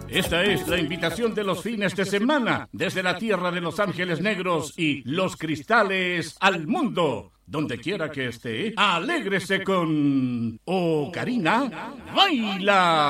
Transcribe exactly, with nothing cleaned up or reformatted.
Esta es la invitación de los fines de semana desde la tierra de Los Ángeles Negros y Los Cristales al mundo. Donde quiera que esté, alégrese con Ocarina Baila.